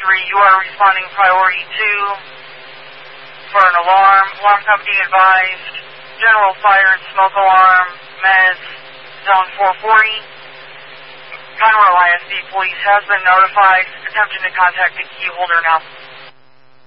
you are responding priority 2 for an alarm. Alarm company advised. General fire and smoke alarm. Mez, zone 440. Conroe ISD police has been notified. Attempting to contact the key holder now.